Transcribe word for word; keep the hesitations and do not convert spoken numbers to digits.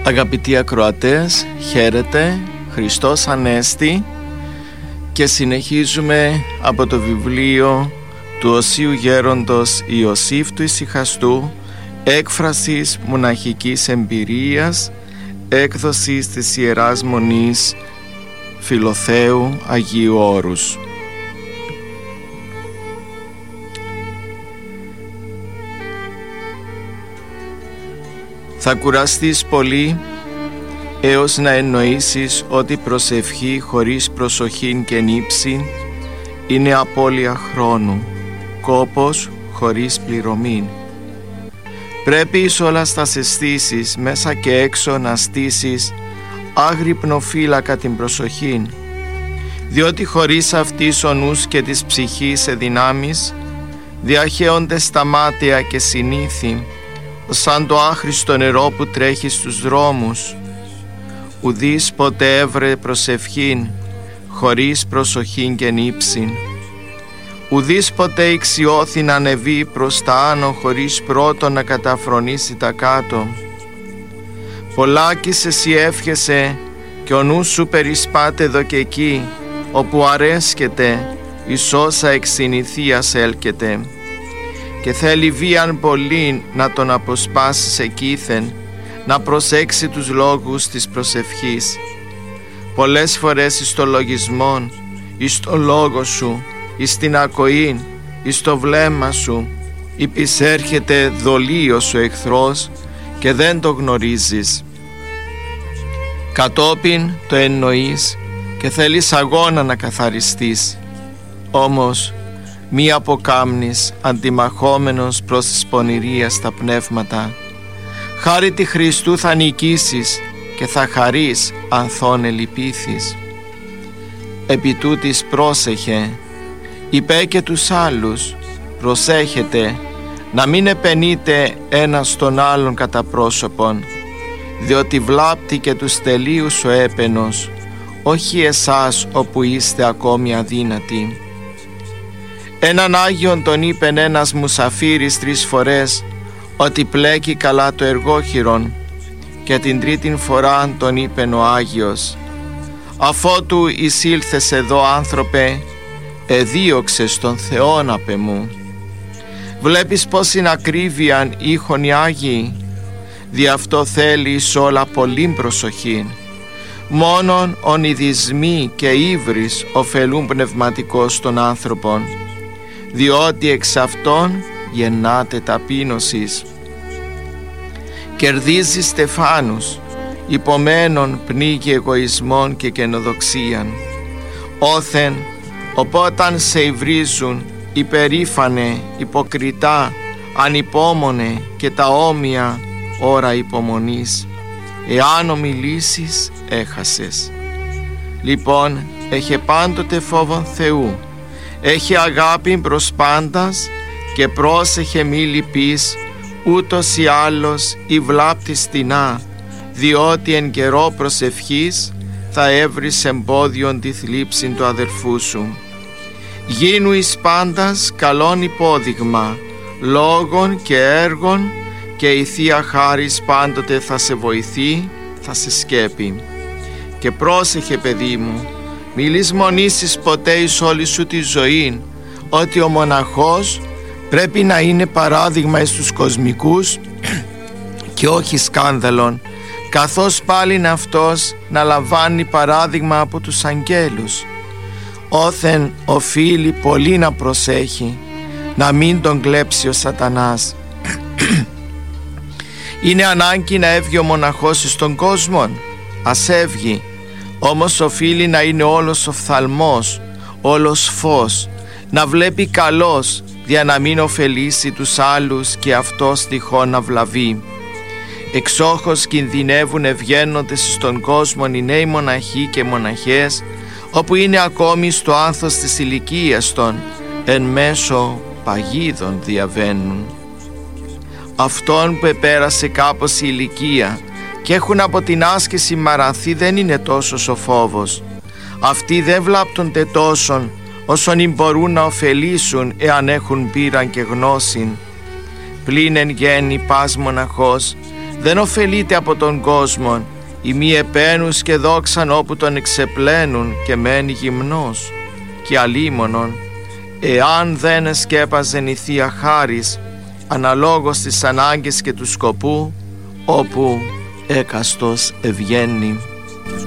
Αγαπητοί ακροατές, χαίρετε, Χριστός Ανέστη, και συνεχίζουμε από το βιβλίο του Οσίου Γέροντος Ιωσήφ του Ησυχαστού, έκφρασης μοναχικής εμπειρίας, έκδοσης της Ιεράς Μονής Φιλοθέου Αγίου Όρους. Θα κουραστείς πολύ έως να εννοήσεις ότι προσευχή χωρίς προσοχή και νύψη είναι απώλεια χρόνου, κόπος χωρίς πληρωμή. Πρέπει εις όλα στας αισθήσεις, μέσα και έξω, να στήσεις άγρυπνο φύλακα την προσοχή, διότι χωρίς αυτής ο νους και της ψυχής σε δυνάμεις διαχέονται στα μάτια και συνήθι, σαν το άχρηστο νερό που τρέχει στους δρόμους. Ουδείς ποτέ έβρε προσευχήν χωρίς προσοχήν και νύψην. Ουδείς ποτέ ηξιώθη να ανεβεί προς τα άνω χωρίς πρώτον να καταφρονήσει τα κάτω. Πολλάκις εσύ εύχεσαι και ο νους σου περισπάται εδώ και εκεί, όπου αρέσκεται εις όσα εξ συνηθείας έλκεται, και θέλει βίαν πολύ να τον αποσπάσεις εκείθεν, να προσέξει τους λόγους της προσευχής. Πολλές φορές εις το λογισμόν, εις το λόγο σου, εις την ακοήν, εις το βλέμμα σου υπησέρχεται δολίος ο εχθρός και δεν το γνωρίζεις. Κατόπιν το εννοείς και θέλεις αγώνα να καθαριστείς, όμως μη αποκάμνεις αντιμαχόμενος προς της πονηρίας τα πνεύματα. Χάρη τη Χριστού θα νικήσεις και θα χαρείς ανθών ελυπήθης. Επί τούτης πρόσεχε, είπε και τους άλλους, προσέχετε να μην επενείτε ένας τον άλλον κατά πρόσωπον, διότι βλάπτει και τους τελείους ο έπαινος, όχι εσάς όπου είστε ακόμη αδύνατοι. Έναν Άγιον τον είπεν ένας μουσαφίρης τρεις φορές ότι πλέκει καλά το εργόχειρον, και την τρίτην φορά τον είπεν ο Άγιος, αφότου εισήλθες εδώ άνθρωπε, εδίωξες τον Θεόν απ' εμού. Βλέπεις πως είναι ακρίβειαν ήχον οι Άγιοι, δι' αυτό θέλει εις όλα πολλήν προσοχή. Μόνον ονειδισμοί και ύβρις ωφελούν πνευματικώς των άνθρωπων, διότι εξ αυτών γεννάται ταπείνωσης. Κερδίζει στεφάνους, υπομένων πνίγει εγωισμών και καινοδοξίαν. Όθεν, οπόταν σε υβρίζουν, υπερήφανε, υποκριτά, ανυπόμονε και τα όμοια ώρα υπομονής, εάν ομιλήσεις έχασες. Λοιπόν, έχε πάντοτε φόβον Θεού, έχει αγάπη προς πάντας και πρόσεχε μη λυπείς, ούτως ή άλλως η βλάπτη στινά, διότι εν καιρό προσευχής θα έβρεις εμπόδιον τη θλίψη του αδερφού σου. Γίνου εις πάντας καλόν υπόδειγμα, λόγων και έργων, και η Θεία Χάρις πάντοτε θα σε βοηθεί, θα σε σκέπει. Και πρόσεχε, παιδί μου, μη λησμονήσεις ποτέ εις όλη σου τη ζωή ότι ο μοναχός πρέπει να είναι παράδειγμα εις τους κοσμικούς και όχι σκάνδαλον, καθώς πάλιν αυτός να λαμβάνει παράδειγμα από τους αγγέλους. Όθεν οφείλει πολύ να προσέχει να μην τον κλέψει ο σατανάς. Είναι ανάγκη να έβγει ο μοναχός εις τον κόσμο, ας έβγει, όμως οφείλει να είναι όλος οφθαλμός, όλος φως, να βλέπει καλός, για να μην ωφελήσει τους άλλους και αυτός τυχόν να βλαβεί. Εξόχως κινδυνεύουν ευγαίνοντες στον κόσμο οι νέοι μοναχοί και μοναχές, όπου είναι ακόμη στο άνθος της ηλικίας των, εν μέσω παγίδων διαβαίνουν. Αυτόν που επέρασε κάπως η ηλικία και έχουν από την άσκηση μαρανθεί δεν είναι τόσος ο φόβος. Αυτοί δεν βλάπτονται τόσον όσον μπορούν να ωφελήσουν εάν έχουν πείραν και γνώση. Πλην εν γέννη πας μοναχός Δεν ωφελείται από τον κόσμο, η μη επένους και δόξαν όπου τον εξεπλένουν και μένει γυμνός, και αλίμονον, εάν δεν σκέπαζεν η Θεία Χάρις, αναλόγως της ανάγκης και του σκοπού, όπου έκαστος ευγαίνει.